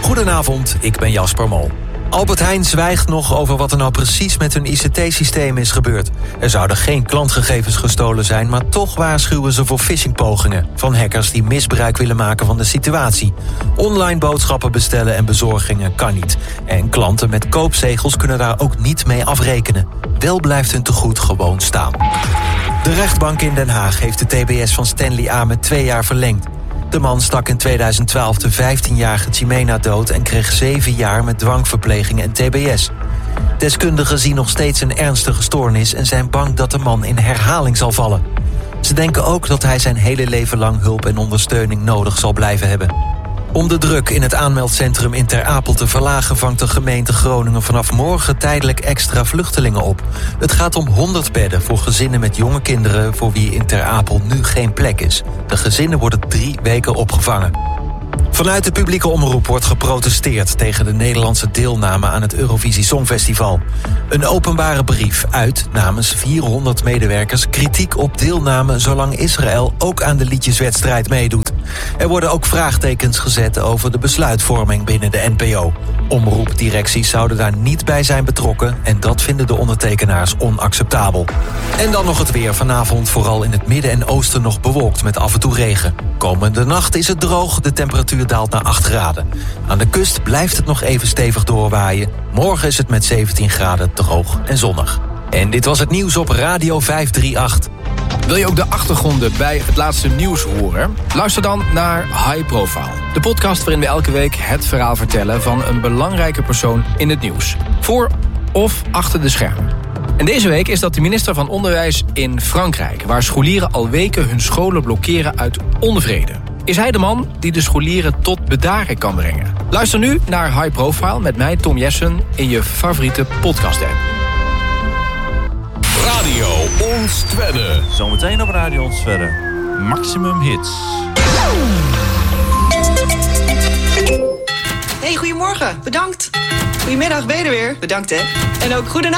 Goedenavond, ik ben Jasper Mol. Albert Heijn zwijgt nog over wat er nou precies met hun ICT-systeem is gebeurd. Er zouden geen klantgegevens gestolen zijn, maar toch waarschuwen ze voor phishingpogingen van hackers die misbruik willen maken van de situatie. Online boodschappen bestellen en bezorgingen kan niet. En klanten met koopzegels kunnen daar ook niet mee afrekenen. Wel blijft hun tegoed gewoon staan. De rechtbank in Den Haag heeft de TBS van Stanley A. met 2 jaar verlengd. De man stak in 2012 de 15-jarige Chimena dood en kreeg 7 jaar met dwangverpleging en TBS. Deskundigen zien nog steeds een ernstige stoornis en zijn bang dat de man in herhaling zal vallen. Ze denken ook dat hij zijn hele leven lang hulp en ondersteuning nodig zal blijven hebben. Om de druk in het aanmeldcentrum in Ter Apel te verlagen vangt de gemeente Groningen vanaf morgen tijdelijk extra vluchtelingen op. Het gaat om 100 bedden voor gezinnen met jonge kinderen voor wie in Ter Apel nu geen plek is. De gezinnen worden 3 weken opgevangen. Vanuit de publieke omroep wordt geprotesteerd tegen de Nederlandse deelname aan het Eurovisie Songfestival. Een openbare brief uit namens 400 medewerkers kritiek op deelname zolang Israël ook aan de liedjeswedstrijd meedoet. Er worden ook vraagtekens gezet over de besluitvorming binnen de NPO. Omroepdirecties zouden daar niet bij zijn betrokken en dat vinden de ondertekenaars onacceptabel. En dan nog het weer. Vanavond vooral in het midden en oosten nog bewolkt met af en toe regen. Komende nacht is het droog, de temperatuur daalt naar 8 graden. Aan de kust blijft het nog even stevig doorwaaien. Morgen is het met 17 graden droog en zonnig. En dit was het nieuws op Radio 538. Wil je ook de achtergronden bij het laatste nieuws horen? Luister dan naar High Profile. De podcast waarin we elke week het verhaal vertellen van een belangrijke persoon in het nieuws. Voor of achter de schermen. En deze week is dat de minister van Onderwijs in Frankrijk, waar scholieren al weken hun scholen blokkeren uit onvrede. Is hij de man die de scholieren tot bedaren kan brengen? Luister nu naar High Profile met mij, Tom Jessen, in je favoriete podcast-app. Radio Ons Twedde. Zometeen op Radio Ons Twedde. Maximum Hits. Hey, goedemorgen. Bedankt. Goedemiddag, ben je er weer? Bedankt, hè. En ook goedenavond.